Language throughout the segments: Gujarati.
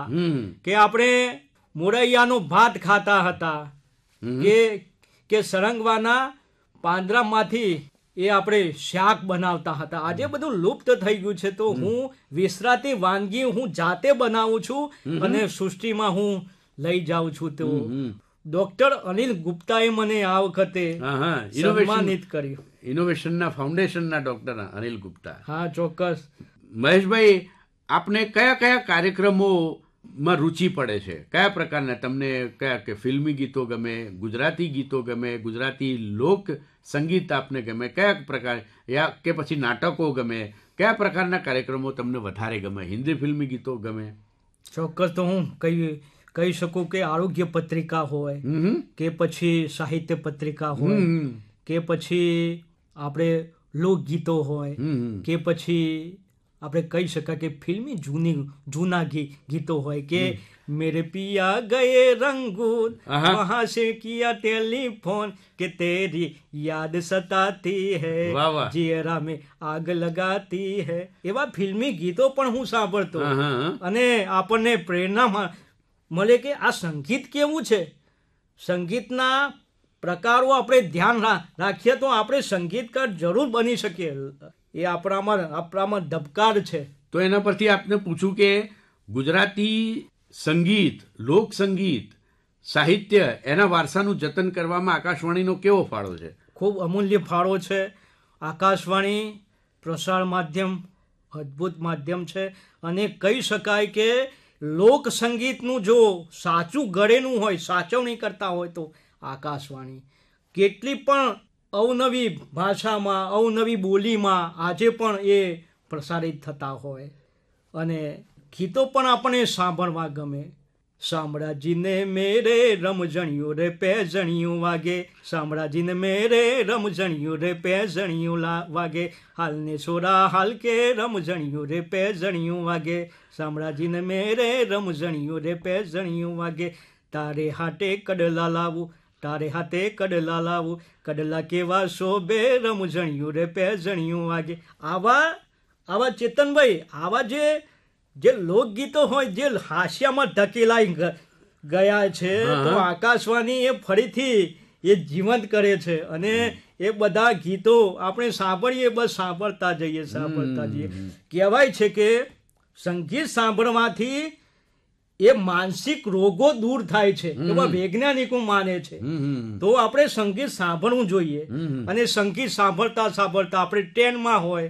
હતા કે આપણે મોરૈયાનો ભાત ખાતા હતા કે સરંગવાના પાંદડામાંથી એ આપણે શાક બનાવતા હતા. આજે બધું લુપ્ત થઈ ગયું છે. તો હું વિસરાતી વાનગી હું જાતે બનાવું છું અને સૃષ્ટિમાં હું લઈ જાઉં છું. તો ડોક્ટર અનિલ ગુપ્તાએ મને આ વખતે સન્માનિત કર્યું. ઇનોવેશનના ફાઉન્ડેશનના ડોક્ટર અનિલ ગુપ્તા. હા, ચોક્કસ. મહેશભાઈ, આપને કયા કયા કાર્યક્રમોમાં રુચિ પડે છે? કયા પ્રકારના તમને કયા કે ફિલ્મી ગીતો ગમે, ગુજરાતી ગીતો ગમે, ગુજરાતી લોક સંગીત આપને ગમે, કયા પ્રકાર, યા કે પછી નાટકો ગમે? કયા પ્રકારના કાર્યક્રમો તમને વધારે ગમે? હિન્દી ફિલ્મી ગીતો ગમે? ચોક્કસ. તો હું કહી શકું કે આરોગ્ય પત્રિકા હોય કે પછી સાહિત્ય પત્રિકા હોય કે પછી આપણે લોકગીતો હોય કે પછી આપણે કહી શકાય કે ફિલ્મી જૂના ગીતો હોય કે મેરે પિયા ગયે રંગૂન વહાં સે કિયા ટેલિફોન કે તેરી યાદ સતાતી હૈ જીયરા મેં આગ લગાતી હૈ. એવા ફિલ્મી ગીતો પણ હું સાંભળતો અને આપણને પ્રેરણા મળે કે આ સંગીત કેવું છે. સંગીતના પ્રકારો આપણે ધ્યાન રાખીએ તો આપણે સંગીતકાર જરૂર બની શકીએ. એ આપણામાં ધબકાર છે. તો એના પરથી આપને પૂછું કે ગુજરાતી સંગીત, લોક સંગીત, સાહિત્ય, એના વારસાનું જતન કરવામાં આકાશવાણીનો કેવો ફાળો છે? ખૂબ અમૂલ્ય ફાળો છે. આકાશવાણી પ્રસાર માધ્યમ અદ્ભુત માધ્યમ છે અને કહી શકાય કે લોક સંગીતનું જો સાચું ગળેનું હોય, સાચવણી કરતા હોય તો આકાશવાણી. કેટલી પણ અવનવી ભાષામાં, અવનવી બોલીમાં આજે પણ એ પ્રસારિત થતા હોય અને ગીતો પણ આપણને સાંભળવા ગમે. શામળાજીને મેરે રમઝણિયું રે પેઝણિયું વાગે, શામળાજીને મેરે રમઝણિયું રે પેઝણિયું વાગે, હાલને છોરા હાલ કે રમઝણિયું રે પેઝણિયું વાગે, શામળાજીને મેરે રમઝણિયું રે પેઝણિયું વાગે, તારે હાટે કડલા લાવું, તારે હાથે કડલા લાવું, કડલા કેવા શોભે રમઝણિયું રે પેઝણિયું વાગે. આવા ચેતનભાઈ, આવા જે લોકગીતો હોય જે હાસ્યમાં ધકેલાઈ ગયા છે તો આકાશવાણી એ ફરીથી એ જીવંત કરે છે અને એ બધા ગીતો આપણે સાંભળીએ, બસ સાંભળતા જઈએ. કહેવાય છે કે સંગીત સાંભળવાથી એ માનસિક રોગો દૂર થાય છે એવા વૈજ્ઞાનિકો માને છે. તો આપણે સંગીત સાંભળવું જોઈએ અને સંગીત સાંભળતા આપણે ટ્રેનમાં હોય,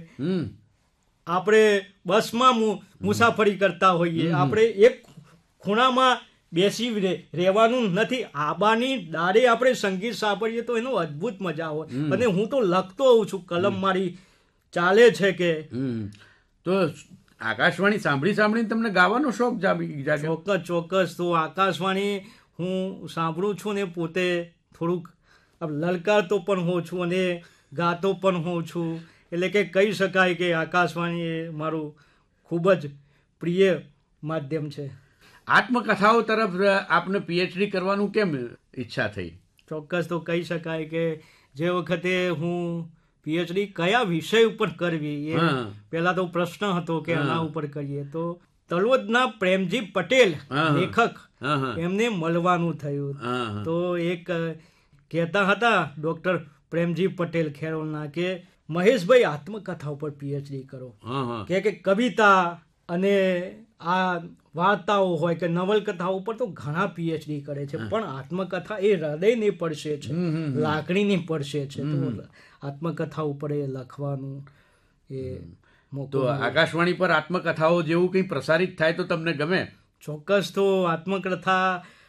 આપણે બસમાં મુસાફરી કરતા હોઈએ, આપણે એક ખૂણામાં બેસી રહેવાનું નથી. આબાની દાડે આપણે સંગીત સાંભળીએ તો એનો અદ્ભુત મજા હોય. અને હું તો લખતો હોઉં છું, કલમ મારી ચાલે છે કે તો આકાશવાણી સાંભળીને તમને ગાવાનો શોખ જાગે? ચોક્કસ. તો આકાશવાણી હું સાંભળું છું ને પોતે થોડુંક લલકારતો પણ હોઉં છું અને ગાતો પણ હોઉં છું. એટલે કે કહી શકાય કે આકાશવાણી એ મારું ખૂબ જ પ્રિય માધ્યમ છે. આત્મકથાઓ તરફ આપને પીએચડી કરવાનું કેમ ઈચ્છા થઈ? ચોક્કસ. તો કહી શકાય કે જે વખતે હું પીએચડી કયા વિષય ઉપર કરવી એ પહેલા તો પ્રશ્ન હતો કે આના ઉપર કરીએ તો તલોદના પ્રેમજી પટેલ લેખક એમને મળવાનું થયું. તો એક કહેતા હતા ડોક્ટર પ્રેમજી પટેલ ખેરોલના કે મહેશભાઈ આત્મકથા ઉપર પીએચડી કરો. કે કવિતા અને આ વાર્તાઓ હોય કે નવલકથાઓ ઉપર તો ઘણા પીએચડી કરે છે, પણ આત્મકથા એ હૃદયની પડશે છે, લાગણીની પડશે છે. તો આત્મકથા ઉપર એ લખવાનું એ તો આકાશવાણી પર આત્મકથાઓ જેવું કંઈ પ્રસારિત થાય તો તમને ગમે? ચોક્કસ. તો આત્મકથા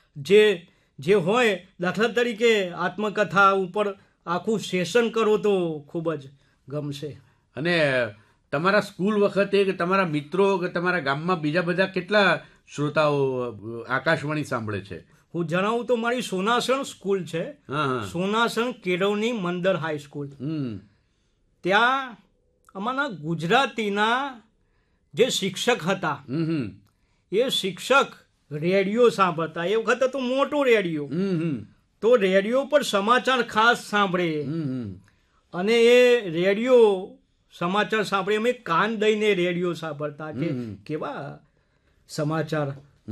જે હોય, દાખલા તરીકે આત્મકથા ઉપર આખું સેશન કરો તો ખૂબ જ ગમશે. અને તમારા સ્કૂલ વખતે કે તમારા મિત્રો કે તમારા ગામમાં બીજા બધા કેટલા શ્રોતાઓ આકાશવાણી સાંભળે છે? હું જણાવું તો મારી સોનાસણ સ્કૂલ છે, સોનાસણ કેળવણી મંદર હાઈસ્કૂલ. ત્યાં અમારા ગુજરાતીના જે શિક્ષક હતા એ શિક્ષક રેડિયો સાંભળતા. એ વખતે તો મોટો રેડિયો, તો રેડિયો પર સમાચાર ખાસ સાંભળે અને એ રેડિયો સમાચાર સાંભળે અમે કાન દઈને રેડિયો સાંભળતા કે કેવા સમાચાર